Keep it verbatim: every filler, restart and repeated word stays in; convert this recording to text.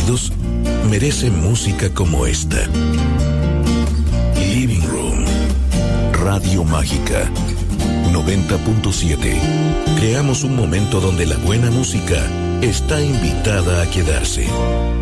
oídos merece música como esta. Living Room, Radio Mágica, noventa punto siete. Creamos un momento donde la buena música está invitada a quedarse.